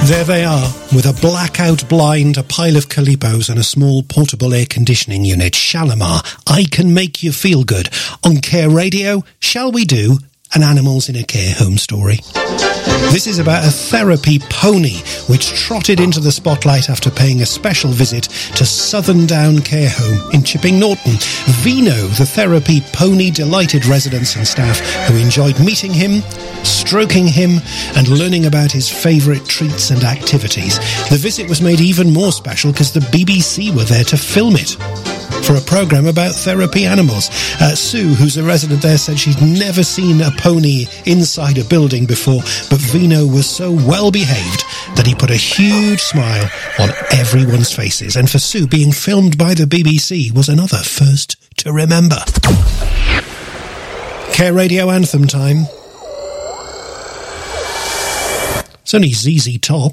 There they are, with a blackout blind, a pile of Calipos and a small portable air conditioning unit. Shalimar, I Can Make You Feel Good. On Care Radio, Shall We Do? An Animals in a Care Home story. This is about a therapy pony which trotted into the spotlight after paying a special visit to Southern Down Care Home in Chipping Norton. Vino, the therapy pony, delighted residents and staff who enjoyed meeting him, stroking him and learning about his favourite treats and activities. The visit was made even more special because the BBC were there to film it for a programme about therapy animals. Sue, who's a resident there, said she'd never seen a pony inside a building before, but Vino was so well behaved that he put a huge smile on everyone's faces. And for Sue, being filmed by the BBC was another first to remember. Care Radio anthem time. It's only ZZ Top.